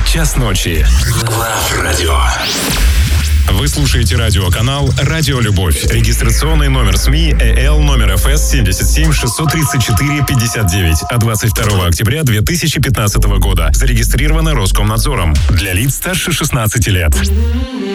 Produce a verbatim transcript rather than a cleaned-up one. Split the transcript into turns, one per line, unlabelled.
час ночи.
Лав Радио.
Вы слушаете радиоканал «Радио Любовь». Регистрационный номер СМИ ЭЛ номер эф эс семь семь шесть три четыре пять девять от двадцать второго октября две тысячи пятнадцатого года. Зарегистрировано Роскомнадзором. Для лиц старше шестнадцати лет.